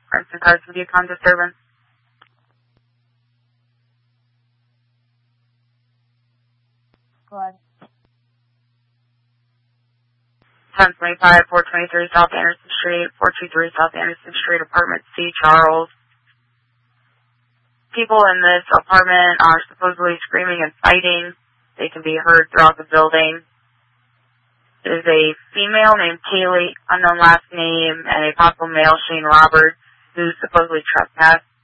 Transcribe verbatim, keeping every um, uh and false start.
Princeton Cars with Yukon disturbance. Go ahead. ten twenty-five, four twenty-three South Anderson Street, four two three South Anderson Street, apartment C, Charles. People in this apartment are supposedly screaming and fighting. They can be heard throughout the building. There's a female named Kaylee, unknown last name, and a possible male, Shane Roberts, who supposedly trespassed